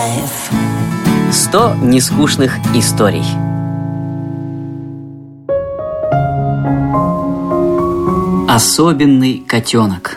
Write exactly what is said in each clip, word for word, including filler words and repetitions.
Сто нескучных историй. Особенный котенок.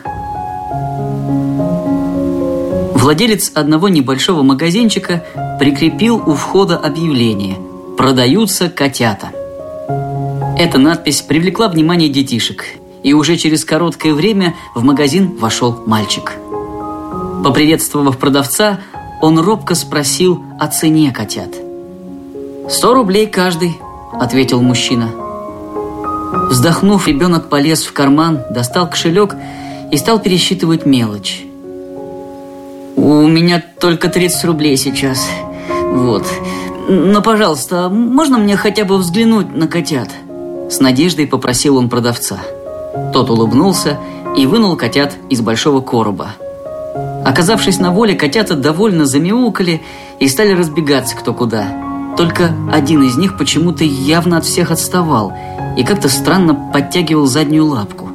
Владелец одного небольшого магазинчика прикрепил у входа объявление: «Продаются котята». Эта надпись привлекла внимание детишек, и уже через короткое время в магазин вошел мальчик. Поприветствовав продавца, он робко спросил о цене котят. «Сто рублей каждый», — ответил мужчина. Вздохнув, ребенок полез в карман, достал кошелек и стал пересчитывать мелочь. «У меня только тридцать рублей сейчас. Вот. Но, пожалуйста, можно мне хотя бы взглянуть на котят?» С надеждой попросил он продавца. Тот улыбнулся и вынул котят из большого короба. Оказавшись на воле, котята довольно замяукали и стали разбегаться кто куда. Только один из них почему-то явно от всех отставал и как-то странно подтягивал заднюю лапку.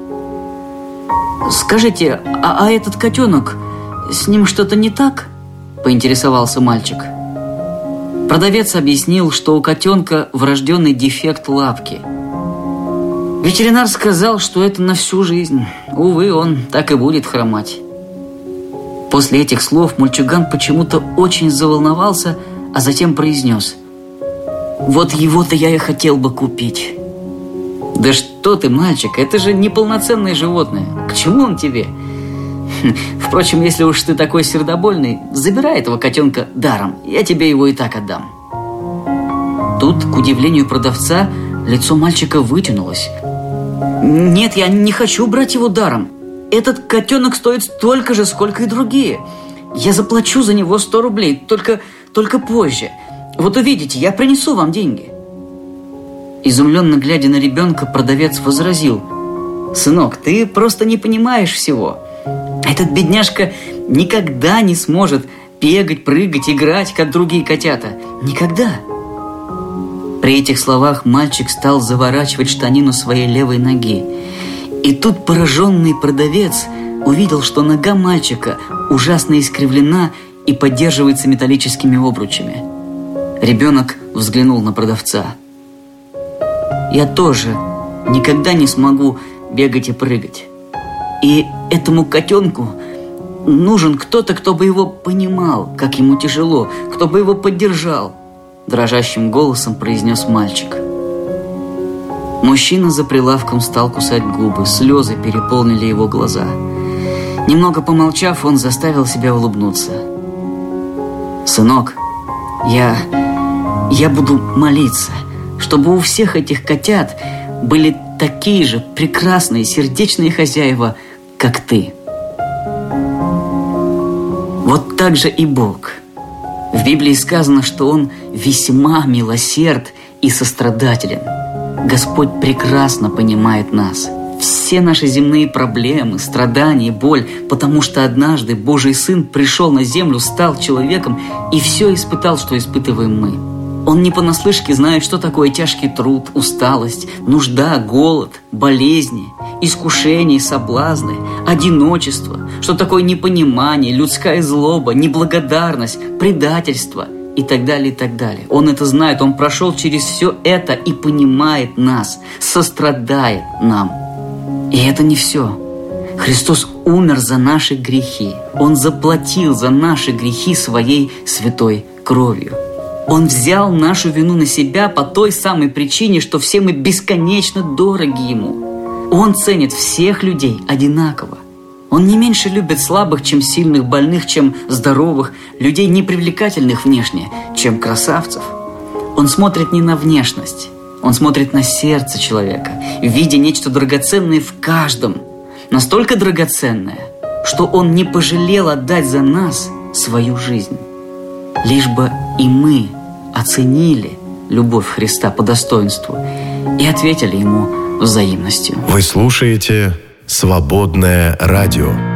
«Скажите, а, а этот котенок, с ним что-то не так?» – поинтересовался мальчик. Продавец объяснил, что у котенка врожденный дефект лапки. Ветеринар сказал, что это на всю жизнь. Увы, он так и будет хромать. После этих слов мальчуган почему-то очень заволновался, а затем произнес: «Вот его-то я и хотел бы купить». «Да что ты, мальчик, это же неполноценное животное. К чему он тебе? Впрочем, если уж ты такой сердобольный, забирай этого котенка даром, я тебе его и так отдам». Тут, к удивлению продавца, лицо мальчика вытянулось. «Нет, я не хочу брать его даром. Этот котенок стоит столько же, сколько и другие. Я заплачу за него сто рублей, только, только позже. Вот увидите, я принесу вам деньги». Изумленно глядя на ребенка, продавец возразил: «Сынок, ты просто не понимаешь всего. Этот бедняжка никогда не сможет бегать, прыгать, играть, как другие котята. Никогда». При этих словах мальчик стал заворачивать штанину своей левой ноги. И тут пораженный продавец увидел, что нога мальчика ужасно искривлена и поддерживается металлическими обручами. Ребенок взглянул на продавца. «Я тоже никогда не смогу бегать и прыгать. И этому котенку нужен кто-то, кто бы его понимал, как ему тяжело, кто бы его поддержал», – дрожащим голосом произнес мальчик. Мужчина за прилавком стал кусать губы, слезы переполнили его глаза. Немного помолчав, он заставил себя улыбнуться. «Сынок, я, я буду молиться, чтобы у всех этих котят были такие же прекрасные сердечные хозяева, как ты». Вот так же и Бог. В Библии сказано, что Он весьма милосерд и сострадателен. Господь прекрасно понимает нас, все наши земные проблемы, страдания, боль, потому что однажды Божий Сын пришел на землю, стал человеком и все испытал, что испытываем мы. Он не понаслышке знает, что такое тяжкий труд, усталость, нужда, голод, болезни, искушения, соблазны, одиночество, что такое непонимание, людская злоба, неблагодарность, предательство и так далее, и так далее. Он это знает, он прошел через все это и понимает нас, сострадает нам. И это не все. Христос умер за наши грехи. Он заплатил за наши грехи своей святой кровью. Он взял нашу вину на себя по той самой причине, что все мы бесконечно дороги Ему. Он ценит всех людей одинаково. Он не меньше любит слабых, чем сильных, больных, чем здоровых, людей непривлекательных внешне, чем красавцев. Он смотрит не на внешность, он смотрит на сердце человека, видя нечто драгоценное в каждом, настолько драгоценное, что Он не пожалел отдать за нас свою жизнь. Лишь бы и мы оценили любовь Христа по достоинству и ответили Ему взаимностью. Вы слушаете «Свободное радио».